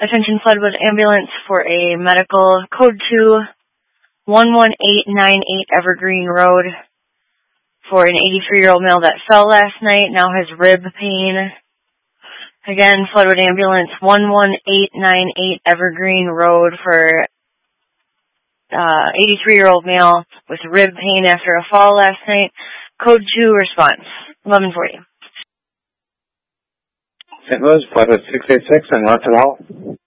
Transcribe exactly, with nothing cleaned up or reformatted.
Attention Floodwood Ambulance for a medical. Code two, one one eight nine eight Evergreen Road for an eighty-three-year-old male that fell last night, now has rib pain. Again, Floodwood Ambulance, one one eight nine eight Evergreen Road for uh eighty-three-year-old male with rib pain after a fall last night. Code two, response, eleven forty. Saint Louis, Floodwood six eight six, and North at all.